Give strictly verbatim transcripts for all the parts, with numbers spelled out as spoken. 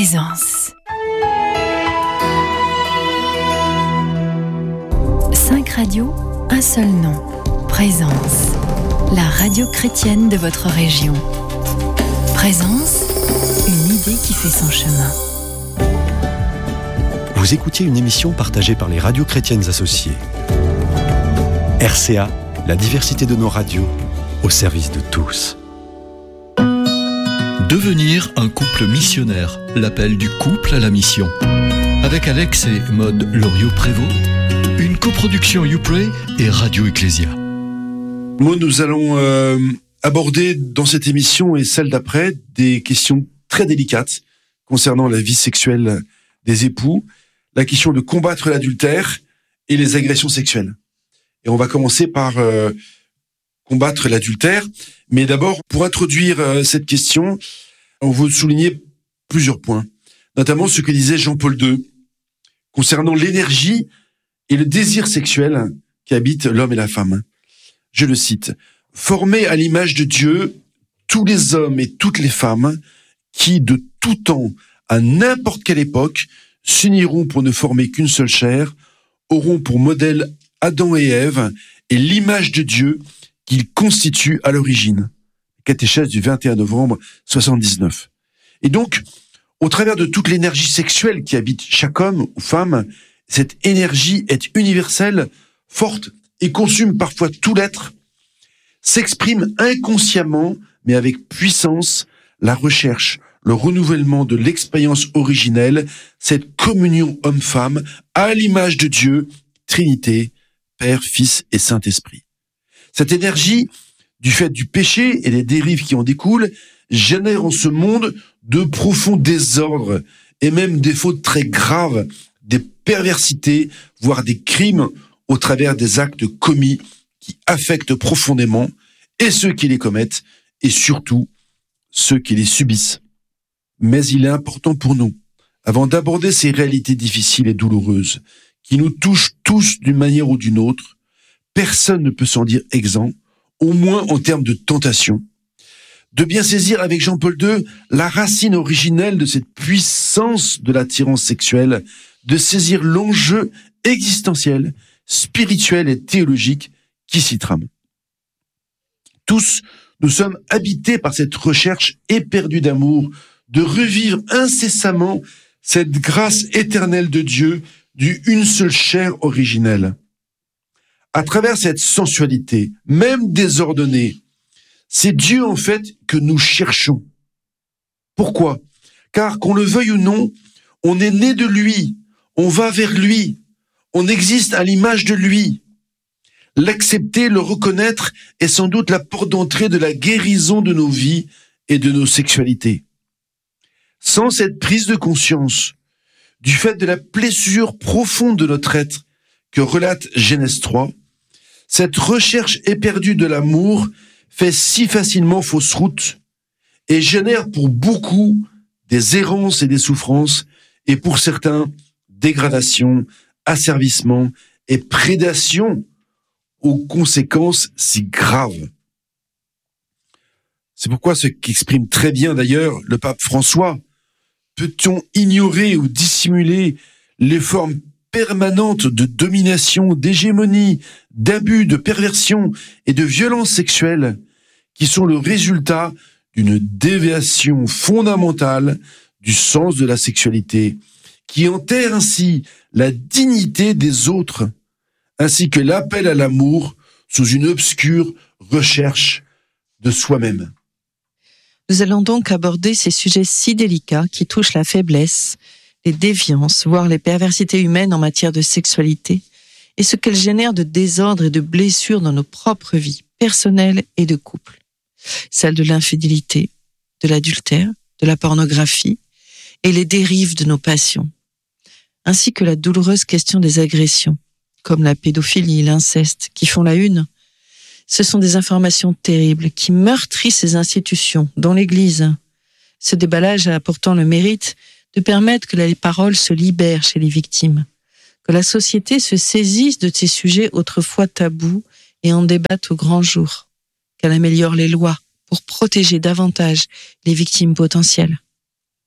Présence. Cinq radios, un seul nom. Présence. La radio chrétienne de votre région. Présence, une idée qui fait son chemin. Vous écoutiez une émission partagée par les radios chrétiennes associées. R C A, la diversité de nos radios, au service de tous. Devenir un couple missionnaire, l'appel du couple à la mission. Avec Alex et Maude Loriot-Prévost, une coproduction YouPray et Radio Ecclésia. Maude, nous allons euh, aborder dans cette émission et celle d'après des questions très délicates concernant la vie sexuelle des époux, la question de combattre l'adultère et les agressions sexuelles. Et on va commencer par euh, combattre l'adultère. Mais d'abord, pour introduire euh, cette question, on veut souligner plusieurs points, notamment ce que disait Jean-Paul deux concernant l'énergie et le désir sexuel qui habitent l'homme et la femme. Je le cite, « Formés à l'image de Dieu, tous les hommes et toutes les femmes qui, de tout temps, à n'importe quelle époque, s'uniront pour ne former qu'une seule chair, auront pour modèle Adam et Ève et l'image de Dieu qu'ils constituent à l'origine. » Catéchèse du vingt et un novembre soixante-dix-neuf. Et donc, au travers de toute l'énergie sexuelle qui habite chaque homme ou femme, cette énergie est universelle, forte et consume parfois tout l'être, s'exprime inconsciemment, mais avec puissance, la recherche, le renouvellement de l'expérience originelle, cette communion homme-femme à l'image de Dieu, Trinité, Père, Fils et Saint-Esprit. Cette énergie, du fait du péché et des dérives qui en découlent, génère en ce monde de profonds désordres et même des fautes très graves, des perversités, voire des crimes au travers des actes commis qui affectent profondément et ceux qui les commettent et surtout ceux qui les subissent. Mais il est important pour nous, avant d'aborder ces réalités difficiles et douloureuses qui nous touchent tous d'une manière ou d'une autre, personne ne peut s'en dire exempt, au moins en termes de tentation, de bien saisir avec Jean-Paul deux la racine originelle de cette puissance de l'attirance sexuelle, de saisir l'enjeu existentiel, spirituel et théologique qui s'y trame. Tous, nous sommes habités par cette recherche éperdue d'amour, de revivre incessamment cette grâce éternelle de Dieu du une seule chair originelle. À travers cette sensualité, même désordonnée, c'est Dieu en fait que nous cherchons. Pourquoi ? Car qu'on le veuille ou non, on est né de lui, on va vers lui, on existe à l'image de lui. L'accepter, le reconnaître est sans doute la porte d'entrée de la guérison de nos vies et de nos sexualités. Sans cette prise de conscience, du fait de la blessure profonde de notre être que relate Genèse trois, cette recherche éperdue de l'amour fait si facilement fausse route et génère pour beaucoup des errances et des souffrances et pour certains dégradation, asservissement et prédation aux conséquences si graves. C'est pourquoi ce qu'exprime très bien d'ailleurs le pape François, peut-on ignorer ou dissimuler les formes permanente de domination, d'hégémonie, d'abus, de perversion et de violence sexuelle qui sont le résultat d'une déviation fondamentale du sens de la sexualité, qui enterre ainsi la dignité des autres, ainsi que l'appel à l'amour sous une obscure recherche de soi-même. Nous allons donc aborder ces sujets si délicats qui touchent la faiblesse, les déviances, voire les perversités humaines en matière de sexualité, et ce qu'elles génèrent de désordre et de blessures dans nos propres vies, personnelles et de couple. Celles de l'infidélité, de l'adultère, de la pornographie, et les dérives de nos passions, ainsi que la douloureuse question des agressions, comme la pédophilie, l'inceste, qui font la une. Ce sont des informations terribles qui meurtrissent ces institutions, dont l'Église. Ce déballage a pourtant le mérite de permettre que les paroles se libèrent chez les victimes, que la société se saisisse de ces sujets autrefois tabous et en débatte au grand jour, qu'elle améliore les lois pour protéger davantage les victimes potentielles.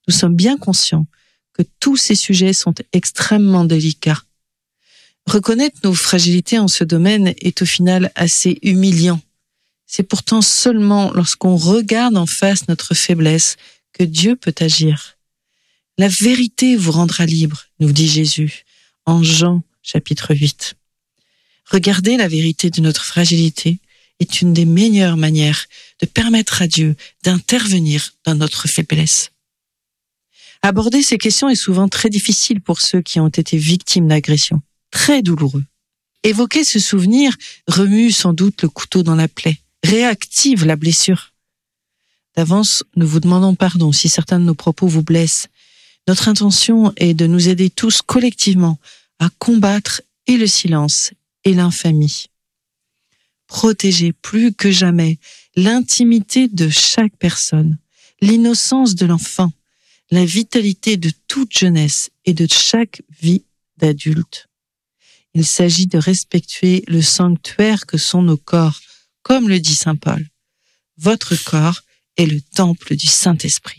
nous sommes bien conscients que tous ces sujets sont extrêmement délicats. Reconnaître nos fragilités en ce domaine est au final assez humiliant. C'est pourtant seulement lorsqu'on regarde en face notre faiblesse que Dieu peut agir. La vérité vous rendra libre, nous dit Jésus en Jean chapitre huit. Regarder la vérité de notre fragilité est une des meilleures manières de permettre à Dieu d'intervenir dans notre faiblesse. Aborder ces questions est souvent très difficile pour ceux qui ont été victimes d'agressions. Très douloureux. Évoquer ce souvenir remue sans doute le couteau dans la plaie, réactive la blessure. D'avance, nous vous demandons pardon si certains de nos propos vous blessent. Notre intention est de nous aider tous collectivement à combattre et le silence et l'infamie. Protéger plus que jamais l'intimité de chaque personne, l'innocence de l'enfant, la vitalité de toute jeunesse et de chaque vie d'adulte. Il s'agit de respecter le sanctuaire que sont nos corps, comme le dit saint Paul. Votre corps est le temple du Saint-Esprit.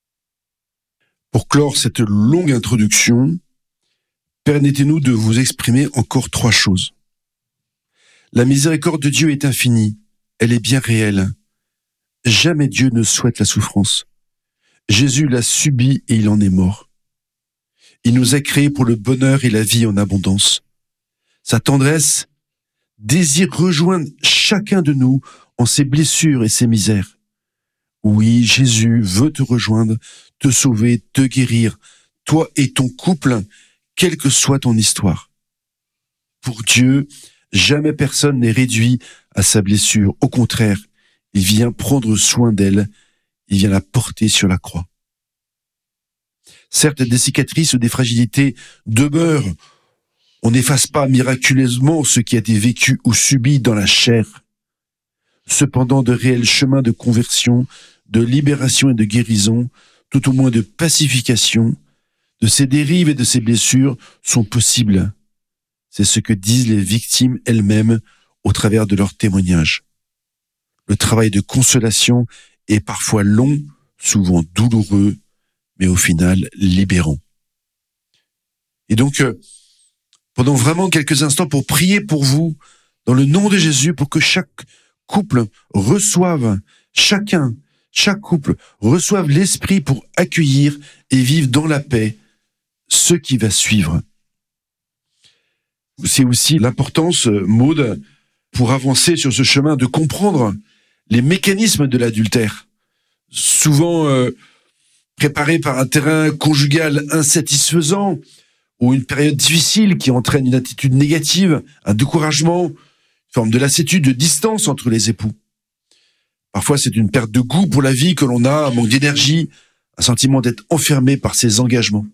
Pour clore cette longue introduction, permettez-nous de vous exprimer encore trois choses. La miséricorde de Dieu est infinie, elle est bien réelle. Jamais Dieu ne souhaite la souffrance. Jésus l'a subie et il en est mort. Il nous a créés pour le bonheur et la vie en abondance. Sa tendresse désire rejoindre chacun de nous en ses blessures et ses misères. Oui, Jésus veut te rejoindre, te sauver, te guérir, toi et ton couple, quelle que soit ton histoire. Pour Dieu, jamais personne n'est réduit à sa blessure. Au contraire, il vient prendre soin d'elle, il vient la porter sur la croix. Certes, des cicatrices ou des fragilités demeurent. On n'efface pas miraculeusement ce qui a été vécu ou subi dans la chair. Cependant, de réels chemins de conversion, de libération et de guérison, tout au moins de pacification, de ces dérives et de ces blessures sont possibles. C'est ce que disent les victimes elles-mêmes au travers de leurs témoignages. Le travail de consolation est parfois long, souvent douloureux, mais au final libérant. Et donc, euh, pendant vraiment quelques instants pour prier pour vous, dans le nom de Jésus, pour que chaque couple reçoive, chacun, chaque couple reçoive l'Esprit pour accueillir et vivre dans la paix ce qui va suivre. C'est aussi l'importance, Maud, pour avancer sur ce chemin, de comprendre les mécanismes de l'adultère, souvent euh, préparés par un terrain conjugal insatisfaisant, ou une période difficile qui entraîne une attitude négative, un découragement, une forme de lassitude, de distance entre les époux. Parfois, c'est une perte de goût pour la vie que l'on a, un manque d'énergie, un sentiment d'être enfermé par ses engagements.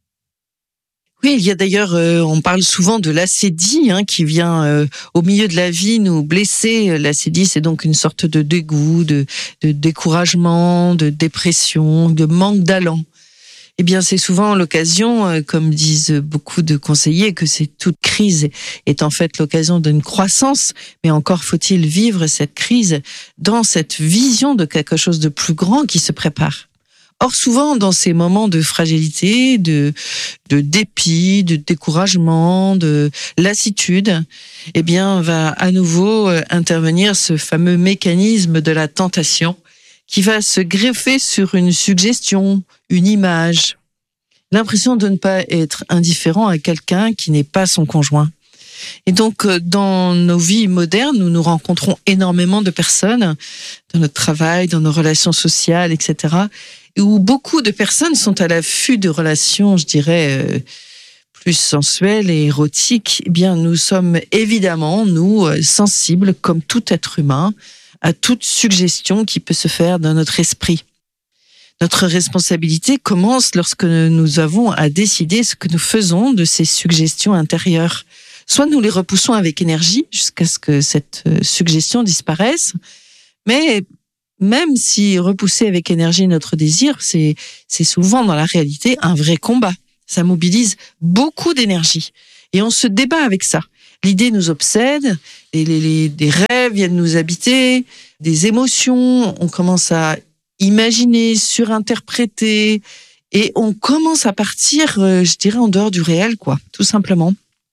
Oui, il y a d'ailleurs, euh, on parle souvent de l'acédie hein, qui vient euh, au milieu de la vie nous blesser. L'acédie, c'est donc une sorte de dégoût, de, de découragement, de dépression, de manque d'allant. Eh bien, c'est souvent l'occasion, euh, comme disent beaucoup de conseillers, que c'est toute crise est en fait l'occasion d'une croissance, mais encore faut-il vivre cette crise dans cette vision de quelque chose de plus grand qui se prépare. Or, souvent, dans ces moments de fragilité, de, de dépit, de découragement, de lassitude, eh bien, va à nouveau intervenir ce fameux mécanisme de la tentation qui va se greffer sur une suggestion, une image, l'impression de ne pas être indifférent à quelqu'un qui n'est pas son conjoint. Et donc, dans nos vies modernes, nous nous rencontrons énormément de personnes, dans notre travail, dans nos relations sociales, et cetera, où beaucoup de personnes sont à l'affût de relations, je dirais, euh, plus sensuelles et érotiques. Eh bien, nous sommes évidemment, nous, sensibles, comme tout être humain, à toute suggestion qui peut se faire dans notre esprit. Notre responsabilité commence lorsque nous avons à décider ce que nous faisons de ces suggestions intérieures. Soit nous les repoussons avec énergie jusqu'à ce que cette suggestion disparaisse, mais même si repousser avec énergie notre désir, c'est, c'est souvent dans la réalité un vrai combat. Ça mobilise beaucoup d'énergie et on se débat avec ça. L'idée nous obsède, les, les, les, des rêves viennent nous habiter, des émotions, on commence à imaginer, surinterpréter Et on commence à partir, euh, je dirais, en dehors du réel, quoi, tout simplement.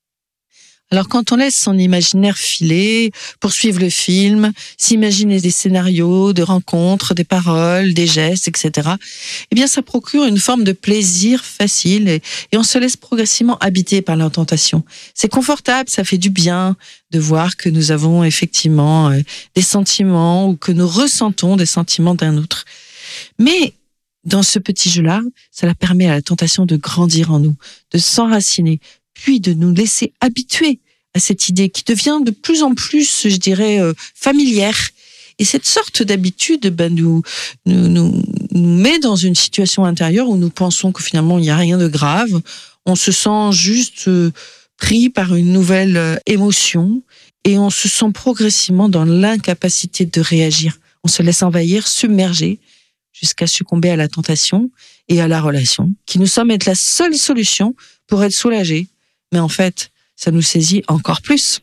Alors quand on laisse son imaginaire filer, poursuivre le film, s'imaginer des scénarios, de rencontres, des paroles, des gestes, et cetera, eh bien ça procure une forme de plaisir facile et, et on se laisse progressivement habiter par la tentation. C'est confortable, ça fait du bien de voir que nous avons effectivement euh, des sentiments ou que nous ressentons des sentiments d'un autre. Mais dans ce petit jeu-là, cela permet à la tentation de grandir en nous, de s'enraciner, puis de nous laisser habituer à cette idée qui devient de plus en plus, je dirais, euh, familière. Et cette sorte d'habitude ben, nous, nous, nous, nous met dans une situation intérieure où nous pensons que finalement, il n'y a rien de grave. On se sent juste euh, pris par une nouvelle euh, émotion et on se sent progressivement dans l'incapacité de réagir. On se laisse envahir, submerger, jusqu'à succomber à la tentation et à la relation, qui nous semble être la seule solution pour être soulagé. Mais en fait, ça nous saisit encore plus.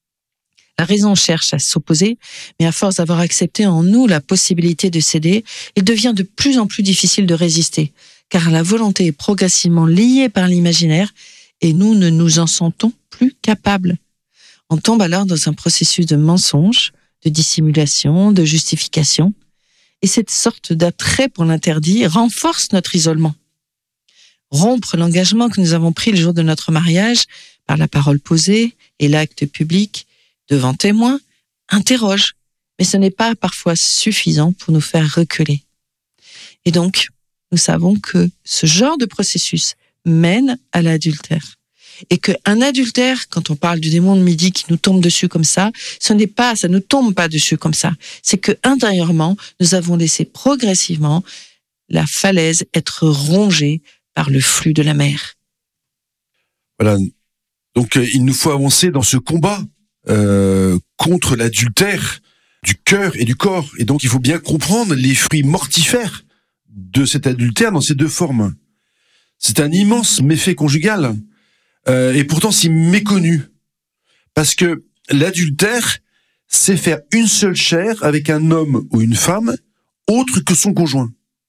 La raison cherche à s'opposer, mais à force d'avoir accepté en nous la possibilité de céder, il devient de plus en plus difficile de résister, car la volonté est progressivement liée par l'imaginaire et nous ne nous en sentons plus capables. On tombe alors dans un processus de mensonge, de dissimulation, de justification, et cette sorte d'attrait pour l'interdit renforce notre isolement. Rompre l'engagement que nous avons pris le jour de notre mariage par la parole posée et l'acte public devant témoins interroge, mais ce n'est pas parfois suffisant pour nous faire reculer. Et donc, nous savons que ce genre de processus mène à l'adultère. Et qu'un adultère, quand on parle du démon de midi qui nous tombe dessus comme ça, ce n'est pas, ça ne tombe pas dessus comme ça. C'est que intérieurement, nous avons laissé progressivement la falaise être rongée par le flux de la mer. Voilà. Donc, euh, il nous faut avancer dans ce combat euh, contre l'adultère du cœur et du corps. Et donc, il faut bien comprendre les fruits mortifères de cet adultère dans ces deux formes. C'est un immense méfait conjugal euh, et pourtant si méconnu. Parce que l'adultère, c'est faire une seule chair avec un homme ou une femme autre que son conjoint.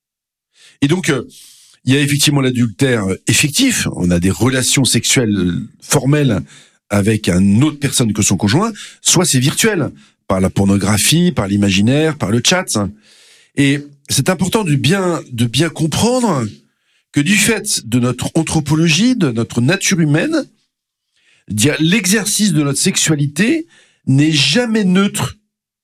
Et donc, euh, il y a effectivement l'adultère effectif. On a des relations sexuelles formelles avec une autre personne que son conjoint. Soit c'est virtuel, par la pornographie, par l'imaginaire, par le chat. Et c'est important de bien, de bien comprendre que du fait de notre anthropologie, de notre nature humaine, l'exercice de notre sexualité n'est jamais neutre.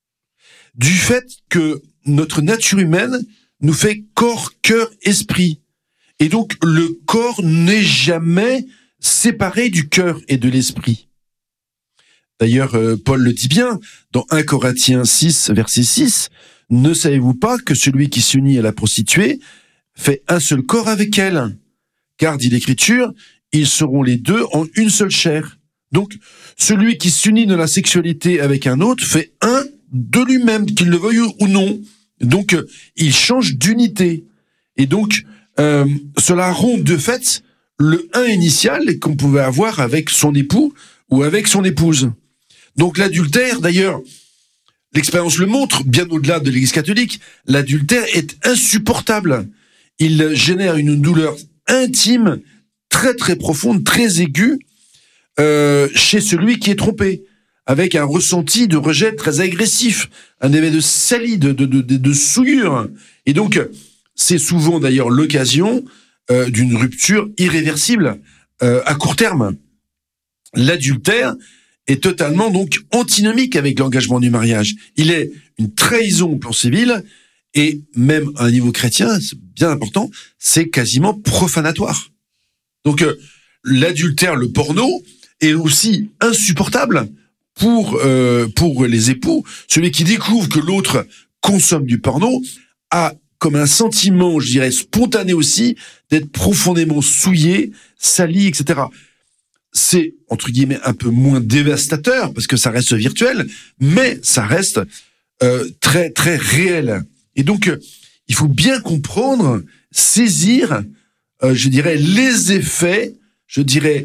Du fait que notre nature humaine nous fait corps, cœur, esprit. Et donc, le corps n'est jamais séparé du cœur et de l'esprit. D'ailleurs, euh, Paul le dit bien, dans un Corinthiens six, verset six, « Ne savez-vous pas que celui qui s'unit à la prostituée fait un seul corps avec elle ? Car, dit l'Écriture, ils seront les deux en une seule chair. » Donc, celui qui s'unit dans la sexualité avec un autre fait un de lui-même, qu'il le veuille ou non. Donc, euh, il change d'unité. Et donc, Euh, cela rompt de fait le un initial qu'on pouvait avoir avec son époux ou avec son épouse. Donc l'adultère, d'ailleurs, l'expérience le montre, bien au-delà de l'Église catholique, l'adultère est insupportable. Il génère une douleur intime, très très profonde, très aiguë, euh, chez celui qui est trompé, avec un ressenti de rejet très agressif, un effet de salis, de, de, de, de souillure. Et donc, c'est souvent d'ailleurs l'occasion euh, d'une rupture irréversible euh, à court terme. L'adultère est totalement donc antinomique avec l'engagement du mariage. Il est une trahison au plan civil et même à un niveau chrétien, c'est bien important, c'est quasiment profanatoire. Donc euh, l'adultère, le porno, est aussi insupportable pour euh, pour les époux. Celui qui découvre que l'autre consomme du porno a comme un sentiment, je dirais, spontané aussi, d'être profondément souillé, sali, et cetera. C'est, entre guillemets, un peu moins dévastateur, parce que ça reste virtuel, mais ça reste euh, très, très réel. Et donc, euh, il faut bien comprendre, saisir, euh, je dirais, les effets, je dirais,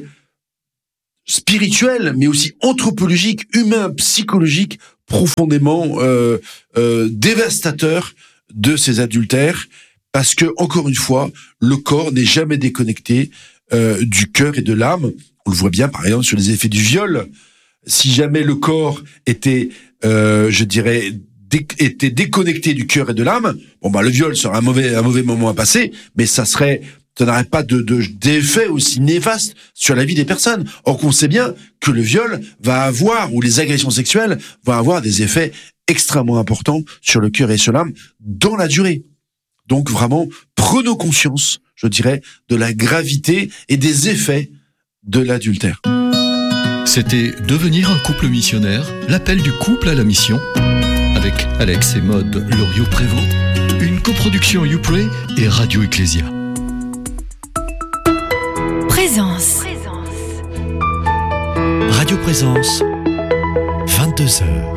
spirituels, mais aussi anthropologiques, humains, psychologiques, profondément euh, euh, dévastateurs de ces adultères, parce que, encore une fois, le corps n'est jamais déconnecté euh, du cœur et de l'âme. On le voit bien, par exemple, sur les effets du viol. Si jamais le corps était, euh, je dirais, dé- était déconnecté du cœur et de l'âme, bon bah le viol serait un mauvais, un mauvais moment à passer, mais ça serait, ça n'aurait pas de, de d'effet aussi néfaste sur la vie des personnes. Or qu'on sait bien que le viol va avoir, ou les agressions sexuelles vont avoir des effets extrêmement importants sur le cœur et sur l'âme dans la durée. Donc vraiment, prenons conscience, je dirais, de la gravité et des effets de l'adultère. C'était Devenir un couple missionnaire, l'appel du couple à la mission, avec Alex et Maude Loriot-Prévost, une coproduction YouPray et Radio Ecclésia. Présence. Radio Présence, vingt-deux heures.